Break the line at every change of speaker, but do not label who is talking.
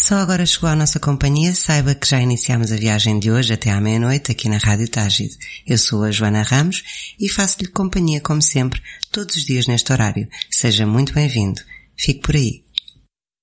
Só agora chegou à nossa companhia, saiba que já iniciamos a viagem de hoje até à meia-noite aqui na Rádio Tágide. Eu sou a Joana Ramos e faço-lhe companhia como sempre, todos os dias neste horário. Seja muito bem-vindo. Fique por aí.